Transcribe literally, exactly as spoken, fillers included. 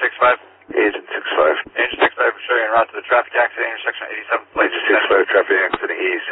six five. Agent six five. Agent six five, showing en route to the traffic accident intersection eighty-seven. Agent six five, traffic accident eighty-seven.